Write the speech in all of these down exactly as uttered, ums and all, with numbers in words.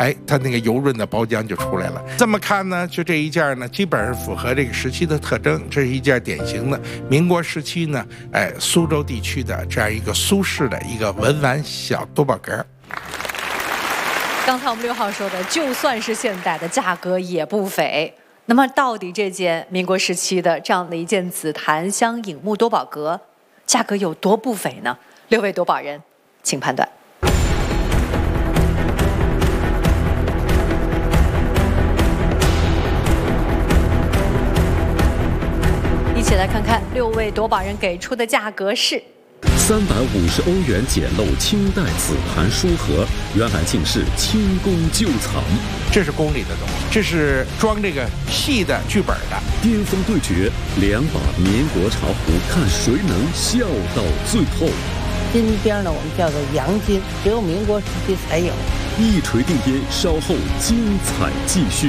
哎，它那个油润的包浆就出来了。这么看呢，就这一件呢，基本上符合这个时期的特征。这是一件典型的民国时期呢，哎，苏州地区的这样一个苏式的一个文玩小多宝格。 刚才我们六号说的，就算是现代的，价格也不菲。那么，到底这件民国时期的这样的一件紫檀香影木多宝格，价格有多不菲呢？六位夺宝人，请判断。一起来看看六位夺宝人给出的价格是。 三百五十欧元简陋清代紫檀书盒，原来竟是清宫旧藏。 这是宫里的东西，这是装这个戏的剧本的。 巅峰对决，两把民国茶壶，看谁能笑到最后。 金边呢，我们叫做洋金，只有民国时期才有。 一锤定音，稍后精彩继续。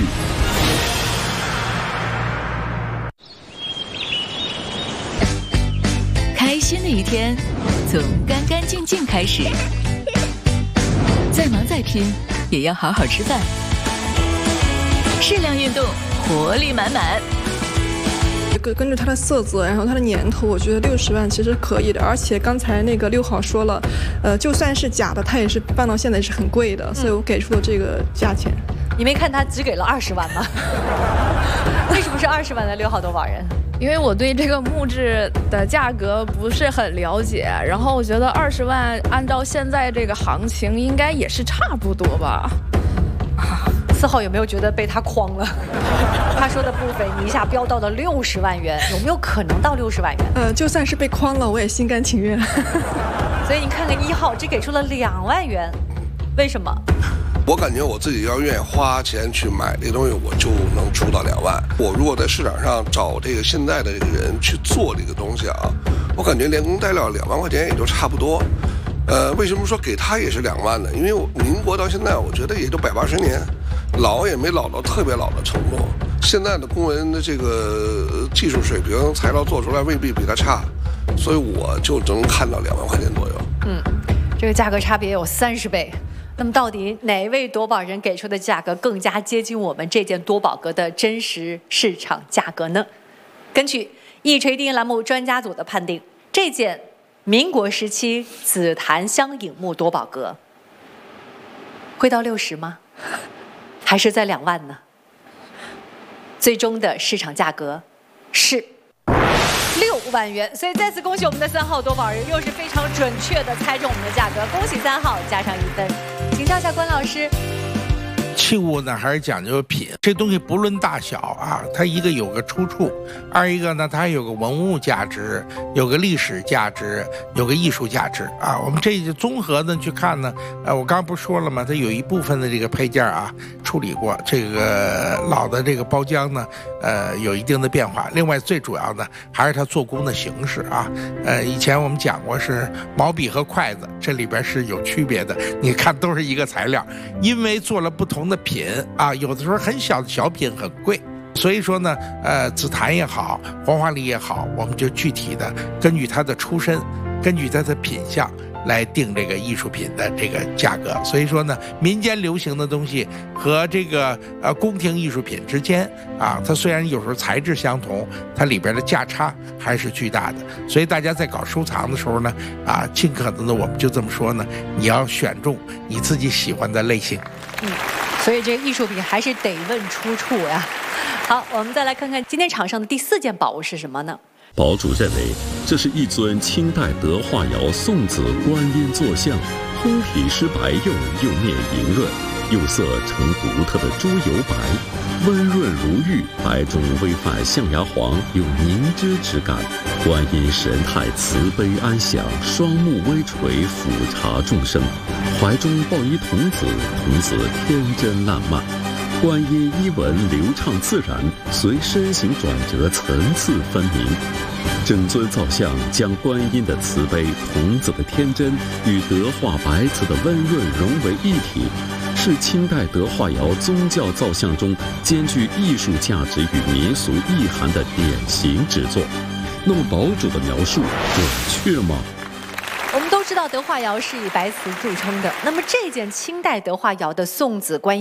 开心的一天，从干干净净开始。再忙再拼，也要好好吃饭。适量运动，活力满满。 根根据它的色泽，然后它的年头，我觉得六十万其实可以的。而且刚才那个六号说了，呃，就算是假的，它也是放到现在是很贵的，所以我给出了这个价钱。 你没看他只给了二十万吗？为什么是二十万的六号夺宝人？ 因为我对这个木质的价格不是很了解，然后我觉得二十万按照现在这个行情，应该也是差不多吧。 四号有没有觉得被他诓了？他说的不菲，你一下飙到了六十万元，有没有可能到六十万元？ 呃，就算是被诓了，我也心甘情愿。 所以你看看一号，只给出了两万元，为什么？ 我感觉我自己要愿意花钱去买这个东西，我就能出到两万。我如果在市场上找这个现在的这个人去做这个东西啊，我感觉连工带料两万块钱也就差不多。呃，为什么说给他也是两万呢？因为我民国到现在，我觉得也就百八十年，老也没老到特别老的程度。现在的工人的这个技术水平，材料做出来未必比他差，所以我就能看到两万块钱左右。 嗯，这个价格差别有三十倍。那么到底哪位夺宝人给出的价格更加接近我们这件多宝格的真实市场价格呢？根据一锤定音栏目专家组的判定，这件民国时期紫檀香影木多宝格会到六十吗？还是在两万呢？最终的市场价格是六万元，所以再次恭喜我们的三号夺宝人，又是非常准确的猜中我们的价格，恭喜三号，加上一分。请教一下关老师。 器物呢还是讲究品，这东西不论大小啊，它一个有个出处，二一个呢它还有个文物价值，有个历史价值，有个艺术价值啊。我们这综合呢去看呢，呃，我刚刚不是说了吗？它有一部分的这个配件啊处理过，这个老的这个包浆呢，呃，有一定的变化。另外最主要呢还是它做工的形式啊，呃，以前我们讲过是毛笔和筷子，这里边是有区别的。你看都是一个材料，因为做了不同的品啊，有的时候很小的小品很贵，所以说呢，呃，紫檀也好，黄花梨也好，我们就具体的根据它的出身，根据它的品相来定这个艺术品的这个价格。所以说呢，民间流行的东西和这个呃宫廷艺术品之间啊，它虽然有时候材质相同，它里边的价差还是巨大的。所以大家在搞收藏的时候呢，啊，尽可能的我们就这么说呢，你要选中你自己喜欢的类型。 嗯，所以这个艺术品还是得问出处呀。好，我们再来看看今天场上的第四件宝物是什么呢？ 堡主认为，这是一尊清代德化窑宋子观音坐像，通体湿白釉，釉面莹润，釉色呈独特的猪油白，温润如玉，白中微泛象牙黄，有凝脂之感。观音神态慈悲安详，双目微垂，俯察众生，怀中抱一童子，童子天真烂漫。观音衣纹流畅自然，随身形转折层次分明。整尊造像将观音的慈悲、童子的天真与德化白瓷的温润融为一体，是清代德化窑宗教造像中兼具艺术价值与民俗意涵的典型之作。那么堡主的描述准确吗？ 我们都知道德化窑是以白瓷著称的，那么这件清代德化窑的宋子观音